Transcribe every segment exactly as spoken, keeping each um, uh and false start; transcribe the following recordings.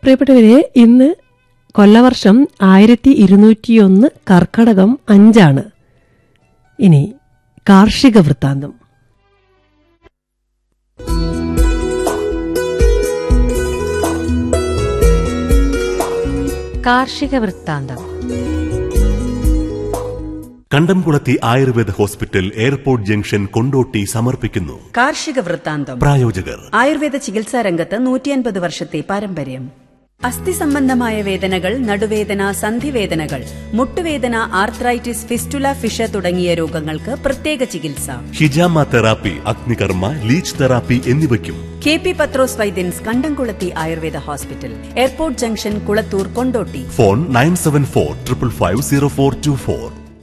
പ്രിയപ്പെട്ടവരെ, ഇന്ന് കൊല്ലവർഷം ആയിരത്തി ഇരുന്നൂറ്റിയൊന്ന് കർക്കടകം അഞ്ചാണ്. ഇനി കാർഷിക വൃത്താന്തം. കാർഷിക വൃത്താന്തം. കണ്ടംകുളത്തി Ayurveda hospital, airport junction, Kondotty സമർപ്പിക്കുന്നു കാർഷിക വൃത്താന്തം. പ്രായോജകർ ആയുർവേദ ചികിത്സാ രംഗത്ത് നൂറ്റിയൻപത് വർഷത്തെ പാരമ്പര്യം. അസ്ഥി സംബന്ധമായ വേദനകൾ, നടുവേദന, സന്ധിവേദനകൾ, മുട്ടുവേദന, ആർത്രൈറ്റിസ്, ഫിസ്റ്റുല, ഫിഷ തുടങ്ങിയ രോഗങ്ങൾക്ക് പ്രത്യേക ചികിത്സ. ഹിജാമ തെറാപ്പി, അഗ്നികർമ്മ, ലീച്ച് തെറാപ്പി എന്നിവയ്ക്കും കെ പി പത്രോസ് വൈദ്യൻസ്, കണ്ടംകുളത്തി Ayurveda hospital, airport junction, Kulathur, Kondotty. Phone nine seven four triple five zero four to four.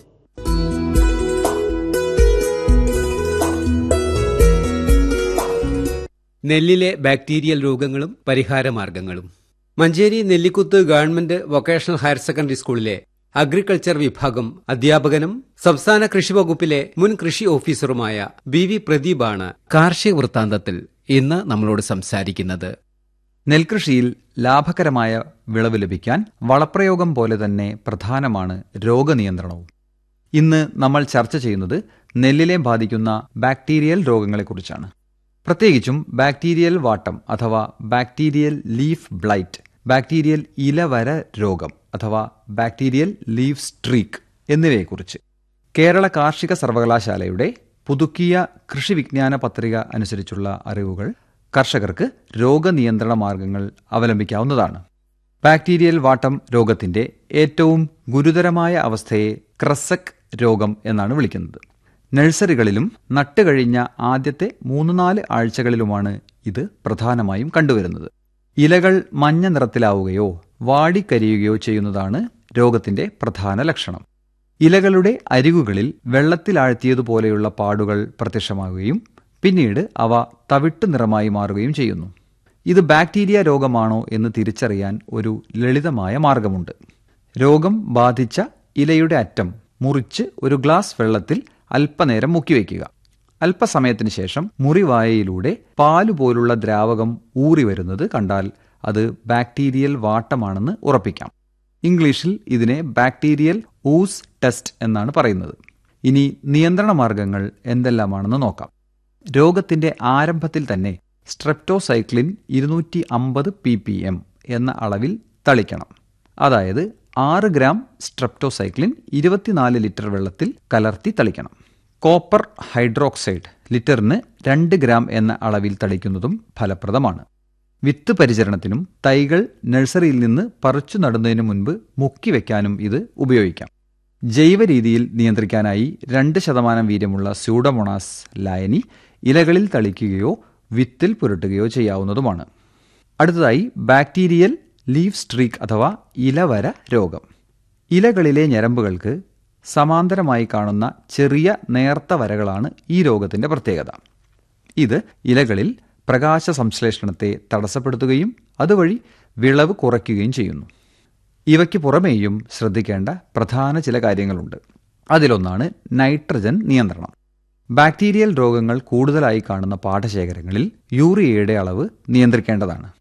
നെല്ലിലെ bacterial രോഗങ്ങളും പരിഹാരമാർഗങ്ങളും. Manjeri Nellikuth government vocational higher secondary സ്കൂളിലെ അഗ്രികൾച്ചർ വിഭാഗം അധ്യാപകനും സംസ്ഥാന കൃഷി വകുപ്പിലെ മുൻ കൃഷി ഓഫീസറുമായ ബി വി പ്രദീപാണ് കാർഷിക വൃത്താന്തത്തിൽ ഇന്ന് നമ്മളോട് സംസാരിക്കുന്നത്. നെൽകൃഷിയിൽ ലാഭകരമായ വിളവ് ലഭിക്കാൻ വളപ്രയോഗം പോലെ തന്നെ പ്രധാനമാണ് രോഗനിയന്ത്രണവും. ഇന്ന് നമ്മൾ ചർച്ച ചെയ്യുന്നത് നെല്ലിനെ ബാധിക്കുന്ന ബാക്ടീരിയൽ രോഗങ്ങളെക്കുറിച്ചാണ്. പ്രത്യേകിച്ചും ബാക്ടീരിയൽ വാട്ടം അഥവാ ബാക്ടീരിയൽ ലീഫ് ബ്ലൈറ്റ്, ബാക്ടീരിയൽ ഇലവര രോഗം അഥവാ ബാക്ടീരിയൽ ലീഫ് സ്ട്രീക്ക് എന്നിവയെക്കുറിച്ച്. കേരള കാർഷിക സർവകലാശാലയുടെ പുതുക്കിയ കൃഷി വിജ്ഞാന പത്രിക അനുസരിച്ചുള്ള അറിവുകൾ കർഷകർക്ക് രോഗനിയന്ത്രണ മാർഗങ്ങൾ അവലംബിക്കാവുന്നതാണ്. ബാക്ടീരിയൽ വാട്ടം രോഗത്തിന്റെ ഏറ്റവും ഗുരുതരമായ അവസ്ഥയെ ക്രസക് രോഗം എന്നാണ് വിളിക്കുന്നത്. നഴ്സറികളിലും നട്ടുകഴിഞ്ഞ ആദ്യത്തെ മൂന്ന് നാല് ആഴ്ചകളിലുമാണ് ഇത് പ്രധാനമായും കണ്ടുവരുന്നത്. ഇലകൾ മഞ്ഞ നിറത്തിലാവുകയോ വാടിക്കരിയുകയോ ചെയ്യുന്നതാണ് രോഗത്തിന്റെ പ്രധാന ലക്ഷണം. ഇലകളുടെ അരികുകളിൽ വെള്ളത്തിലാഴ്ത്തിയതുപോലെയുള്ള പാടുകൾ പ്രത്യക്ഷമാവുകയും പിന്നീട് അവ തവിട്ടു നിറമായി മാറുകയും ചെയ്യുന്നു. ഇത് ബാക്ടീരിയ രോഗമാണോ എന്ന് തിരിച്ചറിയാൻ ഒരു ലളിതമായ മാർഗമുണ്ട്. രോഗം ബാധിച്ച ഇലയുടെ അറ്റം മുറിച്ച് ഒരു ഗ്ലാസ് വെള്ളത്തിൽ അല്പനേരം മുക്കിവയ്ക്കുക. അല്പസമയത്തിന് ശേഷം മുറിവായയിലൂടെ പാലുപോലുള്ള ദ്രാവകം ഊറി വരുന്നത് കണ്ടാൽ അത് ബാക്ടീരിയൽ വാട്ടമാണെന്ന് ഉറപ്പിക്കാം. ഇംഗ്ലീഷിൽ ഇതിനെ ബാക്ടീരിയൽ ഊസ് ടെസ്റ്റ് എന്നാണ് പറയുന്നത്. ഇനി നിയന്ത്രണ മാർഗങ്ങൾ എന്തെല്ലാമാണെന്ന് നോക്കാം. രോഗത്തിന്റെ ആരംഭത്തിൽ തന്നെ സ്ട്രെപ്റ്റോസൈക്ലിൻ ഇരുന്നൂറ്റി അമ്പത് പി പി എം എന്ന അളവിൽ തളിക്കണം. അതായത് ആറ് ഗ്രാം സ്ട്രെപ്റ്റോസൈക്ലിൻ ഇരുപത്തിനാല് ലിറ്റർ വെള്ളത്തിൽ കലർത്തി തളിക്കണം. കോപ്പർ ഹൈഡ്രോക്സൈഡ് ലിറ്ററിന് രണ്ട് ഗ്രാം എന്ന അളവിൽ തളിക്കുന്നതും ഫലപ്രദമാണ്. വിത്ത് പരിചരണത്തിനും തൈകൾ നഴ്സറിയിൽ നിന്ന് പറിച്ചു നടുന്നതിനു മുൻപ് മുക്കിവെക്കാനും ഇത് ഉപയോഗിക്കാം. ജൈവ രീതിയിൽ നിയന്ത്രിക്കാനായി രണ്ട് ശതമാനം വീര്യമുള്ള സ്യൂഡോമോണാസ് ലായനി ഇലകളിൽ തളിക്കുകയോ വിത്തിൽ പുരട്ടുകയോ ചെയ്യാവുന്നതുമാണ്. അടുത്തതായി ബാക്ടീരിയൽ ലീഫ് സ്ട്രീക്ക് അഥവാ ഇലവര രോഗം. ഇലകളിലെ ഞരമ്പുകൾക്ക് സമാന്തരമായി കാണുന്ന ചെറിയ നേർത്ത വരകളാണ് ഈ രോഗത്തിന്റെ പ്രത്യേകത. ഇത് ഇലകളിൽ പ്രകാശ സംശ്ലേഷണത്തെ തടസ്സപ്പെടുത്തുകയും അതുവഴി വിളവ് കുറയ്ക്കുകയും ചെയ്യുന്നു. ഇവയ്ക്ക് പുറമേയും ശ്രദ്ധിക്കേണ്ട പ്രധാന ചില കാര്യങ്ങളുണ്ട്. അതിലൊന്നാണ് നൈട്രജൻ നിയന്ത്രണം. ബാക്ടീരിയൽ രോഗങ്ങൾ കൂടുതലായി കാണുന്ന പാടശേഖരങ്ങളിൽ യൂറിയയുടെ അളവ് നിയന്ത്രിക്കേണ്ടതാണ്.